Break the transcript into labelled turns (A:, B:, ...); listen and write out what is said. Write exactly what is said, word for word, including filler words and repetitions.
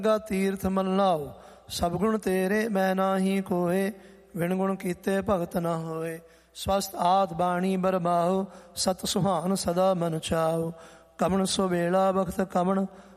A: ਗਾ ਤੀਰਥ ਮੱਲਾਓ ਸਭ ਗੁਣ ਤੇਰੇ ਮੈਂ ਨਾਹੀ ਕੋਏ, ਵਿਣ ਗੁਣ ਕੀਤੇ ਭਗਤ ਨਾ ਹੋਏ। ਸਵਸਤ ਆਤ ਬਾਣੀ ਬਰਬਾਓ, ਸਤ ਸੁਹਾਨ ਸਦਾ ਮਨ ਚਾਓ। ਕਮਣ ਸੋ ਵੇਲਾ ਬਖਤ ਕਮਣ